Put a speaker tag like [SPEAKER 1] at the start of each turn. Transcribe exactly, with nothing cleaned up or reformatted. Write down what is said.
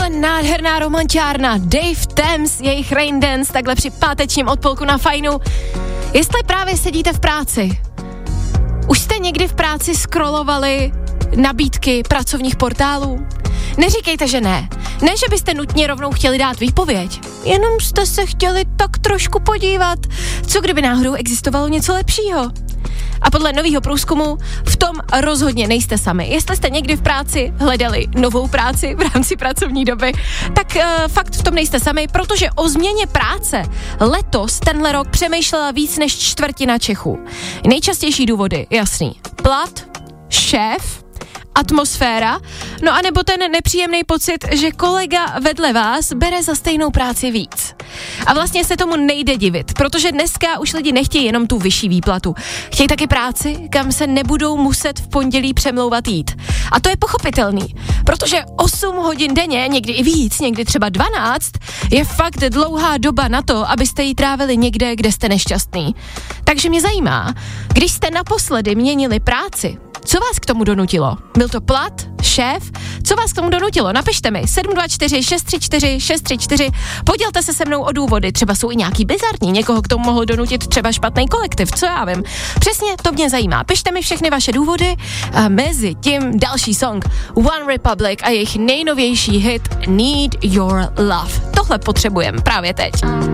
[SPEAKER 1] nádherná romantiárna Dave Thames, jejich Rain Dance, takhle při pátečním odpolku na Fajnu. Jestli právě sedíte v práci, už jste někdy v práci scrollovali nabídky pracovních portálů? Neříkejte, že ne. Ne, že byste nutně rovnou chtěli dát výpověď. Jenom jste se chtěli tak trošku podívat, co kdyby náhodou existovalo něco lepšího. A podle nového průzkumu v tom rozhodně nejste sami. Jestli jste někdy v práci hledali novou práci v rámci pracovní doby, tak uh, fakt v tom nejste sami, protože o změně práce letos tenhle rok přemýšlela víc než čtvrtina Čechů. Nejčastější důvody, jasný. Plat, šéf, atmosféra, no a nebo ten nepříjemný pocit, že kolega vedle vás bere za stejnou práci víc. A vlastně se tomu nejde divit, protože dneska už lidi nechtějí jenom tu vyšší výplatu. Chtějí taky práci, kam se nebudou muset v pondělí přemlouvat jít. A to je pochopitelný, protože osm hodin denně, někdy i víc, někdy třeba dvanáct, je fakt dlouhá doba na to, abyste ji trávili někde, kde jste nešťastný. Takže mě zajímá, když jste naposledy měnili práci, co vás k tomu donutilo? Byl to plat? Šéf? Co vás k tomu donutilo? Napište mi sedm dva čtyři šest tři čtyři šest tři čtyři. Podělte se se mnou o důvody. Třeba jsou i nějaký bizarní. Někoho k tomu mohl donutit třeba špatný kolektiv. Co já vím. Přesně to mě zajímá. Pište mi všechny vaše důvody. A mezi tím další song One Republic a jejich nejnovější hit Need Your Love. Tohle potřebujeme právě teď.